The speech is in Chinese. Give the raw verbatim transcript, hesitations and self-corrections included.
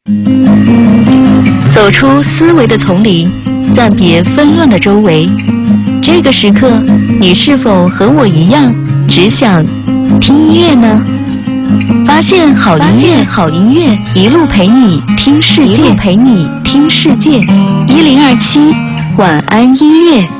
走出思维的丛林，暂别纷乱的周围。这个时刻，你是否和我一样，只想听音乐呢？发现好音乐，好音乐，一路陪你听世界，陪你听世界。一零二七晚安音乐。